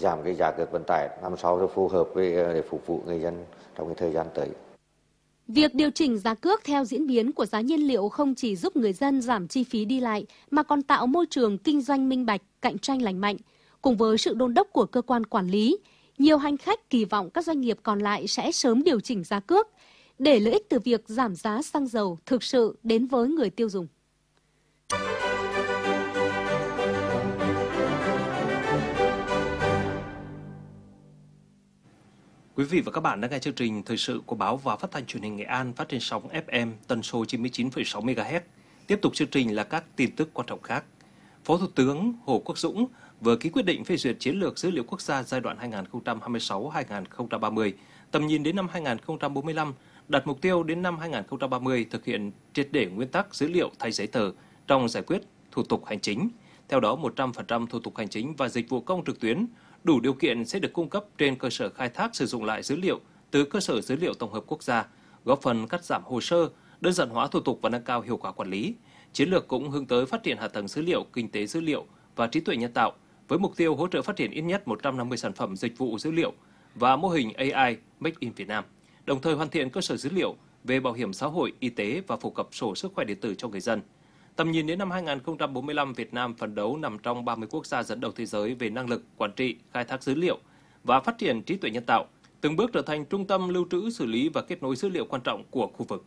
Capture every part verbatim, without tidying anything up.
giảm cái giá cước vận tải làm sao cho phù hợp với để phục vụ người dân trong cái thời gian tới. Việc điều chỉnh giá cước theo diễn biến của giá nhiên liệu không chỉ giúp người dân giảm chi phí đi lại mà còn tạo môi trường kinh doanh minh bạch, cạnh tranh lành mạnh. Cùng với sự đôn đốc của cơ quan quản lý, nhiều hành khách kỳ vọng các doanh nghiệp còn lại sẽ sớm điều chỉnh giá cước để lợi ích từ việc giảm giá xăng dầu thực sự đến với người tiêu dùng. Quý vị và các bạn đang nghe chương trình thời sự của báo và phát thanh truyền hình Nghệ An phát trên sóng ép em tần số chín mươi chín phẩy sáu mê ga héc. Tiếp tục chương trình là các tin tức quan trọng khác. Phó Thủ tướng Hồ Quốc Dũng vừa ký quyết định phê duyệt chiến lược dữ liệu quốc gia giai đoạn hai nghìn không trăm hai mươi sáu đến hai nghìn không trăm ba mươi, tầm nhìn đến năm hai nghìn không trăm bốn mươi lăm, đặt mục tiêu đến năm hai nghìn không trăm ba mươi thực hiện triệt để nguyên tắc dữ liệu thay giấy tờ trong giải quyết thủ tục hành chính. Theo đó, một trăm phần trăm thủ tục hành chính và dịch vụ công trực tuyến đủ điều kiện sẽ được cung cấp trên cơ sở khai thác sử dụng lại dữ liệu từ cơ sở dữ liệu tổng hợp quốc gia, góp phần cắt giảm hồ sơ, đơn giản hóa thủ tục và nâng cao hiệu quả quản lý. Chiến lược cũng hướng tới phát triển hạ tầng dữ liệu, kinh tế dữ liệu và trí tuệ nhân tạo với mục tiêu hỗ trợ phát triển ít nhất một trăm năm mươi sản phẩm dịch vụ dữ liệu và mô hình a i Make in Việt Nam, đồng thời hoàn thiện cơ sở dữ liệu về bảo hiểm xã hội, y tế và phổ cập sổ sức khỏe điện tử cho người dân. Tầm nhìn đến năm hai nghìn không trăm bốn mươi lăm, Việt Nam phấn đấu nằm trong ba mươi quốc gia dẫn đầu thế giới về năng lực, quản trị, khai thác dữ liệu và phát triển trí tuệ nhân tạo, từng bước trở thành trung tâm lưu trữ, xử lý và kết nối dữ liệu quan trọng của khu vực.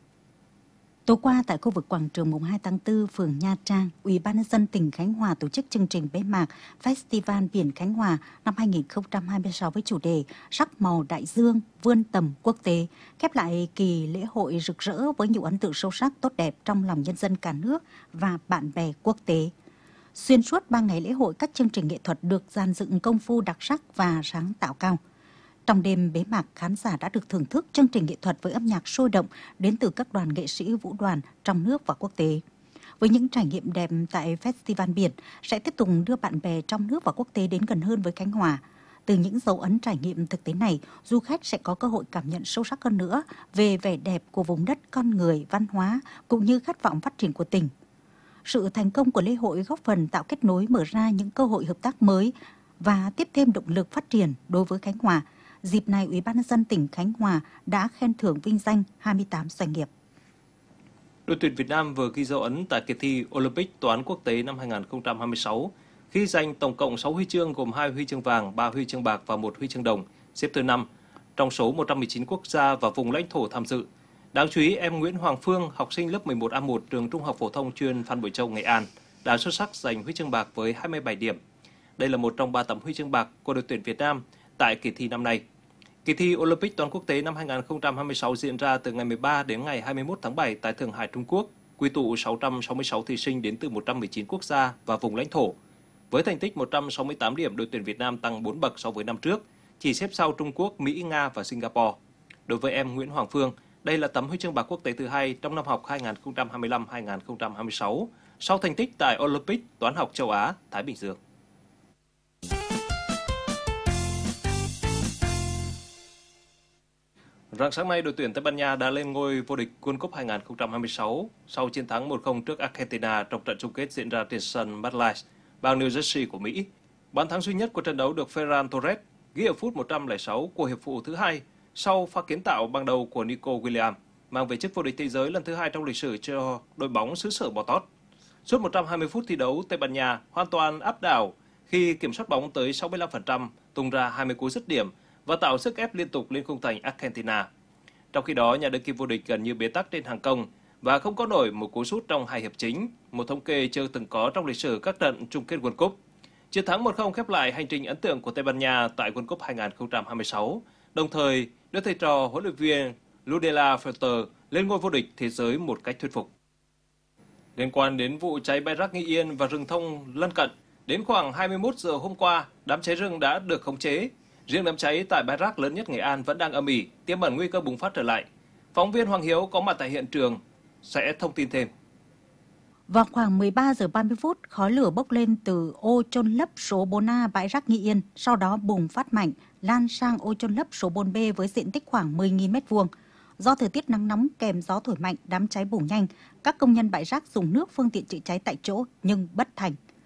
Tối qua tại khu vực quảng trường mùng hai tháng tư, phường Nha Trang, Ủy ban nhân dân tỉnh Khánh Hòa tổ chức chương trình bế mạc Festival Biển Khánh Hòa năm hai nghìn không trăm hai mươi sáu với chủ đề Sắc màu đại dương, vươn tầm quốc tế, khép lại kỳ lễ hội rực rỡ với nhiều ấn tượng sâu sắc tốt đẹp trong lòng nhân dân cả nước và bạn bè quốc tế. Xuyên suốt ba ngày lễ hội, các chương trình nghệ thuật được dàn dựng công phu đặc sắc và sáng tạo cao. Trong đêm bế mạc, khán giả đã được thưởng thức chương trình nghệ thuật với âm nhạc sôi động đến từ các đoàn nghệ sĩ vũ đoàn trong nước và quốc tế. Với những trải nghiệm đẹp tại Festival Biển sẽ tiếp tục đưa bạn bè trong nước và quốc tế đến gần hơn với Khánh Hòa. Từ những dấu ấn trải nghiệm thực tế này, du khách sẽ có cơ hội cảm nhận sâu sắc hơn nữa về vẻ đẹp của vùng đất, con người, văn hóa cũng như khát vọng phát triển của tỉnh. Sự thành công của lễ hội góp phần tạo kết nối, mở ra những cơ hội hợp tác mới và tiếp thêm động lực phát triển đối với Khánh Hòa. Dịp này, Ủy ban nhân dân tỉnh Khánh Hòa đã khen thưởng vinh danh hai mươi tám doanh nghiệp. Đội tuyển Việt Nam vừa ghi dấu ấn tại kỳ thi Olympic toán quốc tế năm hai nghìn không trăm hai mươi sáu khi giành tổng cộng sáu huy chương gồm hai huy chương vàng, ba huy chương bạc và một huy chương đồng, xếp thứ năm trong số một trăm mười chín quốc gia và vùng lãnh thổ tham dự. Đáng chú ý, em Nguyễn Hoàng Phương, học sinh lớp mười một A một trường Trung học phổ thông chuyên Phan Bội Châu, Nghệ An, đã xuất sắc giành huy chương bạc với hai mươi bảy điểm. Đây là một trong ba tấm huy chương bạc của đội tuyển Việt Nam tại kỳ thi năm nay. Kỳ thi Olympic toán quốc tế năm hai nghìn không trăm hai mươi sáu diễn ra từ ngày mười ba đến ngày hai mươi mốt tháng bảy tại Thượng Hải, Trung Quốc, quy tụ sáu trăm sáu mươi sáu thí sinh đến từ một trăm mười chín quốc gia và vùng lãnh thổ. Với thành tích một trăm sáu mươi tám điểm, đội tuyển Việt Nam tăng bốn bậc so với năm trước, chỉ xếp sau Trung Quốc, Mỹ, Nga và Singapore. Đối với em Nguyễn Hoàng Phương, đây là tấm huy chương bạc quốc tế thứ hai trong năm học hai nghìn không trăm hai mươi lăm hai nghìn không trăm hai mươi sáu, sau thành tích tại Olympic toán học châu Á, Thái Bình Dương. Rạng sáng nay, đội tuyển Tây Ban Nha đã lên ngôi vô địch World Cup hai nghìn không trăm hai mươi sáu sau chiến thắng một không trước Argentina trong trận chung kết diễn ra trên sân MetLife, bang New Jersey của Mỹ. Bàn thắng duy nhất của trận đấu được Ferran Torres ghi ở phút một trăm lẻ sáu của hiệp phụ thứ hai sau pha kiến tạo ban đầu của Nico Williams, mang về chức vô địch thế giới lần thứ hai trong lịch sử cho đội bóng xứ sở bò tót. Suốt một trăm hai mươi phút thi đấu, Tây Ban Nha hoàn toàn áp đảo khi kiểm soát bóng tới sáu mươi lăm phần trăm, tung ra hai mươi cú dứt điểm và tạo sức ép liên tục lên khung thành Argentina. Trong khi đó, nhà đương kim vô địch gần như bế tắc trên hàng công và không có nổi một cú sút trong hai hiệp chính, một thống kê chưa từng có trong lịch sử các trận chung kết World Cup. Chiến thắng một không khép lại hành trình ấn tượng của Tây Ban Nha tại World Cup hai nghìn không trăm hai mươi sáu, đồng thời đưa thầy trò huấn luyện viên Ludela Felter lên ngôi vô địch thế giới một cách thuyết phục. Liên quan đến vụ cháy bãi rác Nghi Yên và rừng thông lân cận, đến khoảng hai mươi mốt giờ hôm qua, đám cháy rừng đã được khống chế. Riêng đám cháy tại bãi rác lớn nhất Nghệ An vẫn đang âm ỉ, tiềm ẩn nguy cơ bùng phát trở lại. Phóng viên Hoàng Hiếu có mặt tại hiện trường sẽ thông tin thêm. Vào khoảng mười ba giờ ba mươi phút, khói lửa bốc lên từ ô chôn lấp số bốn A bãi rác Nghi Yên, sau đó bùng phát mạnh, lan sang ô chôn lấp số bốn B với diện tích khoảng mười nghìn mét vuông. Do thời tiết nắng nóng kèm gió thổi mạnh, đám cháy bùng nhanh. Các công nhân bãi rác dùng nước phương tiện chữa cháy tại chỗ nhưng bất thành.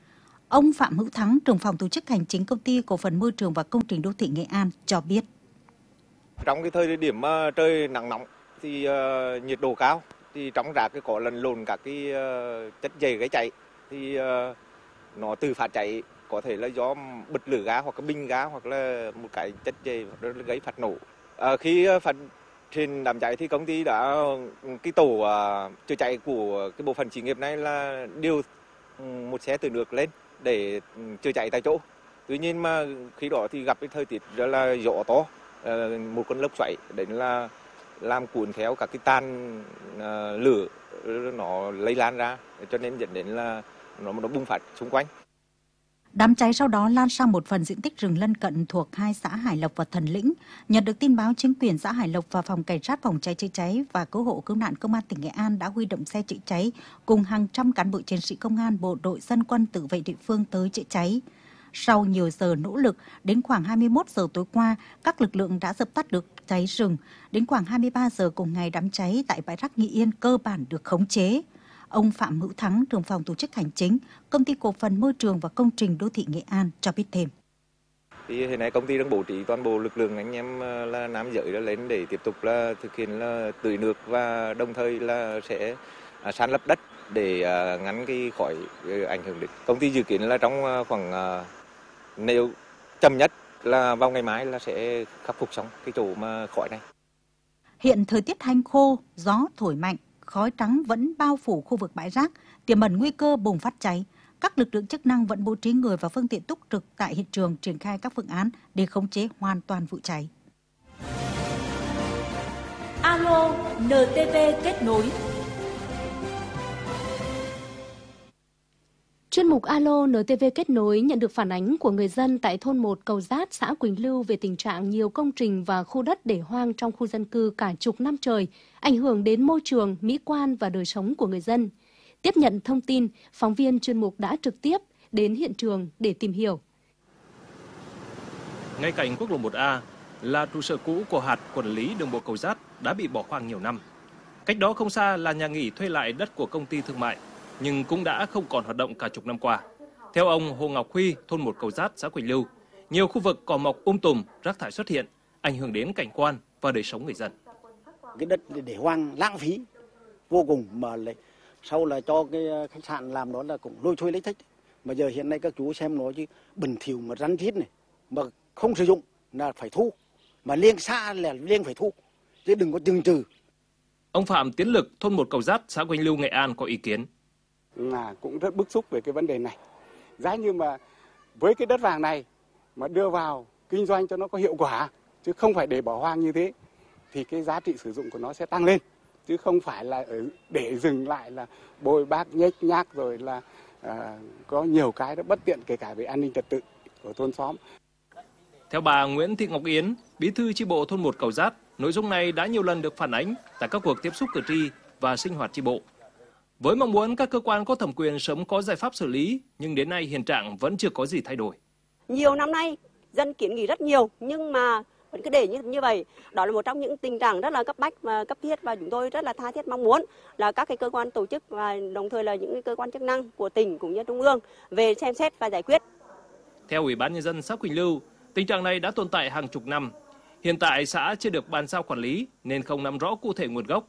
Ông Phạm Hữu Thắng, trưởng phòng tổ chức hành chính công ty cổ phần môi trường và công trình đô thị Nghệ An cho biết. Trong cái thời điểm mà trời nắng nóng thì uh, nhiệt độ cao thì trong rác cái có lẫn lộn các cái uh, chất dày gây cháy thì uh, nó từ phát cháy, có thể là do bật lửa ga hoặc cái bình ga hoặc là một cái chất dày gây phát nổ. Uh, khi phát trên đám cháy thì công ty đã cái tổ uh, chữa cháy của cái bộ phận xí nghiệp này là điều một xe từ nước lên để chữa cháy tại chỗ. Tuy nhiên mà khi đó thì gặp cái thời tiết rất là gió to, một cơn lốc xoáy đến là làm cuốn theo các cái tan uh, lửa nó lây lan ra, cho nên dẫn đến là nó nó bùng phát xung quanh. Đám cháy sau đó lan sang một phần diện tích rừng lân cận thuộc hai xã Hải Lộc và Thần Lĩnh. Nhận được tin báo, chính quyền xã Hải Lộc và phòng cảnh sát phòng cháy chữa cháy và cứu hộ cứu nạn công an tỉnh Nghệ An đã huy động xe chữa cháy cùng hàng trăm cán bộ chiến sĩ công an, bộ đội, dân quân tự vệ địa phương tới chữa cháy. Sau nhiều giờ nỗ lực, đến khoảng hai mươi mốt giờ tối qua, các lực lượng đã dập tắt được cháy rừng. Đến khoảng hai mươi ba giờ cùng ngày, đám cháy tại bãi rác Nghị Yên cơ bản được khống chế. Ông Phạm Hữu Thắng, trưởng phòng tổ chức hành chính, công ty cổ phần môi trường và công trình đô thị Nghệ An cho biết thêm. Thì hiện nay công ty đang bố trí toàn bộ lực lượng anh em là nam giới đã lên để tiếp tục là thực hiện là tưới nước và đồng thời là sẽ san lấp đất để ngăn cái khỏi ảnh hưởng đến. Công ty dự kiến là trong khoảng nếu chậm nhất là vào ngày mai là sẽ khắc phục xong cái chỗ mà khỏi này. Hiện thời tiết hanh khô, gió thổi mạnh, khói trắng vẫn bao phủ khu vực bãi rác, tiềm ẩn nguy cơ bùng phát cháy. Các lực lượng chức năng vẫn bố trí người và phương tiện túc trực tại hiện trường, triển khai các phương án để khống chế hoàn toàn vụ cháy. Alo en tê vê kết nối. Chuyên mục Alo en tê vê kết nối nhận được phản ánh của người dân tại thôn một Cầu Giát, xã Quỳnh Lưu về tình trạng nhiều công trình và khu đất để hoang trong khu dân cư cả chục năm trời, ảnh hưởng đến môi trường, mỹ quan và đời sống của người dân. Tiếp nhận thông tin, phóng viên chuyên mục đã trực tiếp đến hiện trường để tìm hiểu. Ngay cạnh quốc lộ một A là trụ sở cũ của hạt quản lý đường bộ Cầu Giát đã bị bỏ hoang nhiều năm. Cách đó không xa là nhà nghỉ thuê lại đất của công ty thương mại, nhưng cũng đã không còn hoạt động cả chục năm qua. Theo ông Hồ Ngọc Huy, thôn một Cầu Giát, xã Quỳnh Lưu, nhiều khu vực cỏ mọc um tùm, rác thải xuất hiện, ảnh hưởng đến cảnh quan và đời sống người dân. Cái đất để hoang lãng phí vô cùng, mà lại sau là cho cái khách sạn làm đó là cũng lôi thôi lấy thích. Mà giờ hiện nay các chú xem nó chứ bẩn thỉu mà rắn rít này, mà không sử dụng là phải thu, mà liêng xa là liêng phải thu, chứ đừng có chừng chừ. Ông Phạm Tiến Lực, thôn một Cầu Giát, xã Quỳnh Lưu, Nghệ An có ý kiến. Là cũng rất bức xúc về cái vấn đề này. Giá như mà với cái đất vàng này mà đưa vào kinh doanh cho nó có hiệu quả, chứ không phải để bỏ hoang như thế, thì cái giá trị sử dụng của nó sẽ tăng lên, chứ không phải là để dừng lại là bôi bác nhếch nhác rồi là à, có nhiều cái nó bất tiện kể cả về an ninh trật tự của thôn xóm. Theo bà Nguyễn Thị Ngọc Yến, bí thư chi bộ thôn một Cầu Giát, nội dung này đã nhiều lần được phản ánh tại các cuộc tiếp xúc cử tri và sinh hoạt chi bộ. Với mong muốn các cơ quan có thẩm quyền sớm có giải pháp xử lý, nhưng đến nay hiện trạng vẫn chưa có gì thay đổi. Nhiều năm nay, dân kiến nghị rất nhiều, nhưng mà vẫn cứ để như, như vậy. Đó là một trong những tình trạng rất là cấp bách và cấp thiết, và chúng tôi rất là tha thiết mong muốn là các cái cơ quan tổ chức và đồng thời là những cái cơ quan chức năng của tỉnh cũng như trung ương về xem xét và giải quyết. Theo Ủy ban Nhân dân xã Quỳnh Lưu, tình trạng này đã tồn tại hàng chục năm. Hiện tại xã chưa được bàn giao quản lý nên không nắm rõ cụ thể nguồn gốc.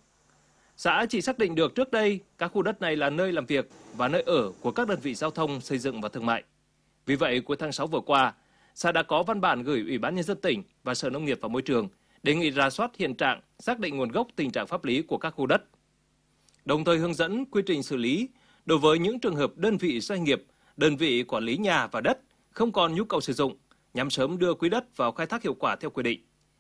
Xã chỉ xác định được trước đây các khu đất này là nơi làm việc và nơi ở của các đơn vị giao thông, xây dựng và thương mại. Vì vậy, cuối tháng sáu vừa qua, xã đã có văn bản gửi Ủy ban Nhân dân tỉnh và Sở Nông nghiệp và Môi trường đề nghị rà soát hiện trạng, xác định nguồn gốc tình trạng pháp lý của các khu đất. Đồng thời hướng dẫn quy trình xử lý đối với những trường hợp đơn vị doanh nghiệp, đơn vị quản lý nhà và đất không còn nhu cầu sử dụng, nhằm sớm đưa quỹ đất vào khai thác hiệu quả theo quy định.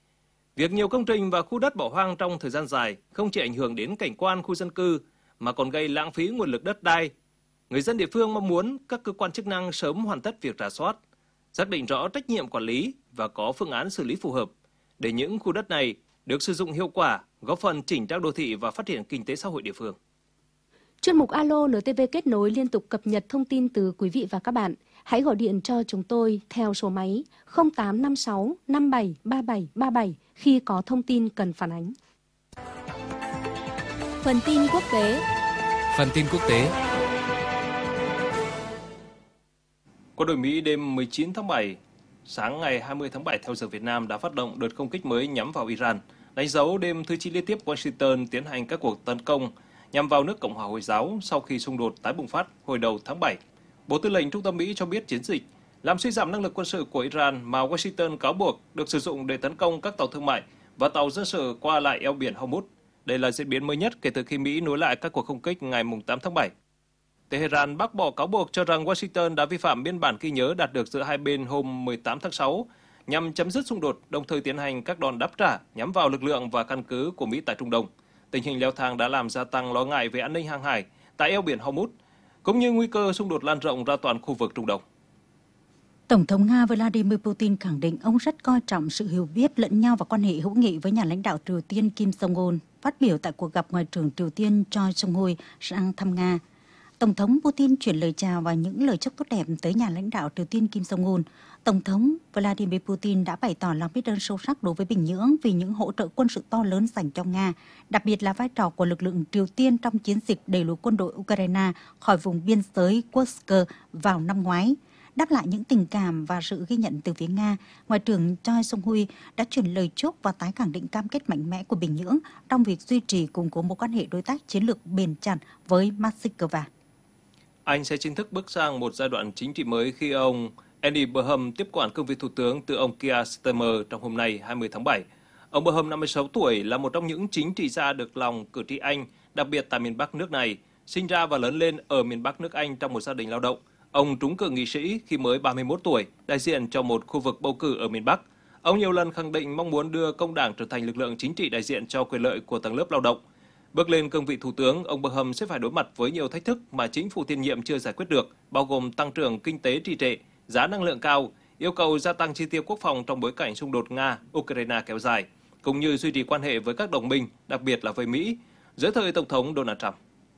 Việc nhiều công trình và khu đất bỏ hoang trong thời gian dài không chỉ ảnh hưởng đến cảnh quan khu dân cư mà còn gây lãng phí nguồn lực đất đai. Người dân địa phương mong muốn các cơ quan chức năng sớm hoàn tất việc rà soát, xác định rõ trách nhiệm quản lý và có phương án xử lý phù hợp để những khu đất này được sử dụng hiệu quả, góp phần chỉnh trang đô thị và phát triển kinh tế xã hội địa phương. Chuyên mục Alo en tê vê kết nối liên tục cập nhật thông tin từ quý vị và các bạn. Hãy gọi điện cho chúng tôi theo số máy không tám năm sáu năm bảy ba bảy ba bảy khi có thông tin cần phản ánh. Phần tin quốc tế. Phần tin quốc tế. Quân đội Mỹ đêm mười chín tháng bảy, sáng ngày hai mươi tháng bảy theo giờ Việt Nam đã phát động đợt không kích mới nhắm vào Iran, đánh dấu đêm thứ chín liên tiếp Washington tiến hành các cuộc tấn công nhằm vào nước Cộng hòa Hồi giáo sau khi xung đột tái bùng phát hồi đầu tháng bảy. Bộ Tư lệnh Trung tâm Mỹ cho biết chiến dịch làm suy giảm năng lực quân sự của Iran mà Washington cáo buộc được sử dụng để tấn công các tàu thương mại và tàu dân sự qua lại eo biển Hormuz. Đây là diễn biến mới nhất kể từ khi Mỹ nối lại các cuộc không kích ngày tám tháng bảy. Tehran bác bỏ cáo buộc cho rằng Washington đã vi phạm biên bản ghi nhớ đạt được giữa hai bên hôm mười tám tháng sáu nhằm chấm dứt xung đột, đồng thời tiến hành các đòn đáp trả nhắm vào lực lượng và căn cứ của Mỹ tại Trung Đông. Tình hình leo thang đã làm gia tăng lo ngại về an ninh hàng hải tại eo biển Hormuz, cũng như nguy cơ xung đột lan rộng ra toàn khu vực Trung Đông. Tổng thống Nga Vladimir Putin khẳng định ông rất coi trọng sự hiểu biết lẫn nhau và quan hệ hữu nghị với nhà lãnh đạo Triều Tiên Kim Jong-un. Phát biểu tại cuộc gặp Ngoại trưởng Triều Tiên Choi Sung-hui sang thăm Nga, Tổng thống Putin chuyển lời chào và những lời chúc tốt đẹp tới nhà lãnh đạo Triều Tiên Kim Jong-un. Tổng thống Vladimir Putin đã bày tỏ lòng biết ơn sâu sắc đối với Bình Nhưỡng vì những hỗ trợ quân sự to lớn dành cho Nga, đặc biệt là vai trò của lực lượng Triều Tiên trong chiến dịch đẩy lùi quân đội Ukraine khỏi vùng biên giới Kursk vào năm ngoái. Đáp lại những tình cảm và sự ghi nhận từ phía Nga, Ngoại trưởng Choi Sung-hui đã chuyển lời chúc và tái khẳng định cam kết mạnh mẽ của Bình Nhưỡng trong việc duy trì củng cố mối quan hệ đối tác chiến lược bền chặt với Moscow. Anh sẽ chính thức bước sang một giai đoạn chính trị mới khi ông Andy Burnham tiếp quản cương vị thủ tướng từ ông Keir Starmer trong hôm nay hai mươi tháng bảy. Ông Burnham, năm mươi sáu tuổi, là một trong những chính trị gia được lòng cử tri Anh, đặc biệt tại miền Bắc nước này, sinh ra và lớn lên ở miền Bắc nước Anh trong một gia đình lao động. Ông trúng cử nghị sĩ khi mới ba mươi mốt tuổi, đại diện cho một khu vực bầu cử ở miền Bắc. Ông nhiều lần khẳng định mong muốn đưa công đảng trở thành lực lượng chính trị đại diện cho quyền lợi của tầng lớp lao động. Bước lên cương vị thủ tướng, ông Burnham sẽ phải đối mặt với nhiều thách thức mà chính phủ tiền nhiệm chưa giải quyết được, bao gồm tăng trưởng kinh tế trì trệ, giá năng lượng cao, yêu cầu gia tăng chi tiêu quốc phòng trong bối cảnh xung đột Nga-Ukraine kéo dài, cũng như duy trì quan hệ với các đồng minh, đặc biệt là với Mỹ, dưới thời Tổng thống Donald Trump.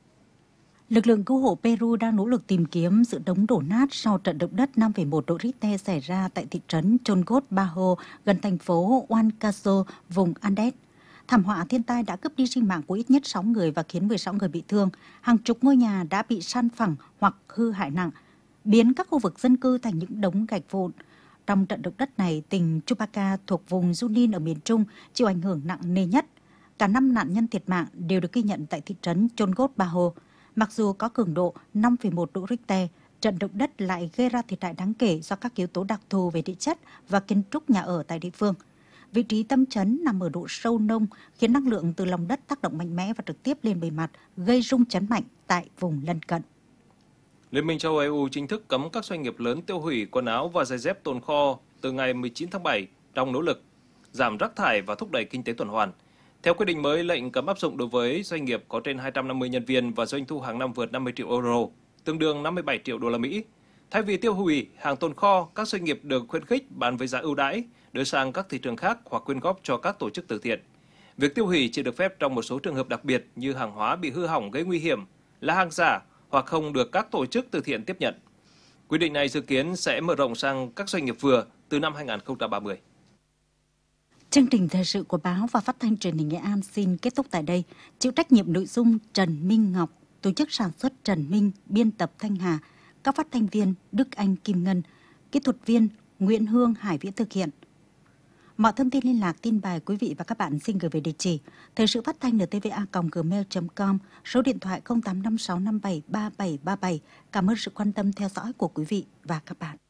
Lực lượng cứu hộ Peru đang nỗ lực tìm kiếm sự đống đổ nát sau trận động đất năm phẩy một độ Richter xảy ra tại thị trấn Chongos Bajo, gần thành phố Huancayo, vùng Andes. Thảm họa thiên tai đã cướp đi sinh mạng của ít nhất sáu người và khiến mười sáu người bị thương. Hàng chục ngôi nhà đã bị san phẳng hoặc hư hại nặng, biến các khu vực dân cư thành những đống gạch vụn. Trong trận động đất này, tỉnh Chupaca thuộc vùng Junín ở miền Trung chịu ảnh hưởng nặng nề nhất. Cả năm nạn nhân thiệt mạng đều được ghi nhận tại thị trấn Chongos Bajo. Mặc dù có cường độ năm phẩy một độ Richter, trận động đất lại gây ra thiệt hại đáng kể do các yếu tố đặc thù về địa chất và kiến trúc nhà ở tại địa phương. Vị trí tâm chấn nằm ở độ sâu nông, khiến năng lượng từ lòng đất tác động mạnh mẽ và trực tiếp lên bề mặt, gây rung chấn mạnh tại vùng lân cận. Liên minh châu Âu E U chính thức cấm các doanh nghiệp lớn tiêu hủy quần áo và giày dép tồn kho từ ngày mười chín tháng bảy trong nỗ lực giảm rác thải và thúc đẩy kinh tế tuần hoàn. Theo quyết định mới, lệnh cấm áp dụng đối với doanh nghiệp có trên hai trăm năm mươi nhân viên và doanh thu hàng năm vượt năm mươi triệu euro, tương đương năm mươi bảy triệu đô la Mỹ. Thay vì tiêu hủy hàng tồn kho, các doanh nghiệp được khuyến khích bán với giá ưu đãi, đưa sang các thị trường khác hoặc quyên góp cho các tổ chức từ thiện. Việc tiêu hủy chỉ được phép trong một số trường hợp đặc biệt như hàng hóa bị hư hỏng gây nguy hiểm, là hàng giả hoặc không được các tổ chức từ thiện tiếp nhận. Quyết định này dự kiến sẽ mở rộng sang các doanh nghiệp vừa từ năm hai nghìn không trăm ba mươi. Chương trình thời sự của báo và phát thanh truyền hình Nghệ An xin kết thúc tại đây. Chịu trách nhiệm nội dung Trần Minh Ngọc, tổ chức sản xuất Trần Minh, biên tập Thanh Hà, các phát thanh viên Đức Anh Kim Ngân, kỹ thuật viên Nguyễn Hương Hải Viễn thực hiện. Mọi thông tin liên lạc, tin bài quý vị và các bạn xin gửi về địa chỉ thời sự phát thanh en tê vê a còng gmail chấm com, số điện thoại không tám năm sáu năm bảy ba bảy ba bảy. Cảm ơn sự quan tâm theo dõi của quý vị và các bạn.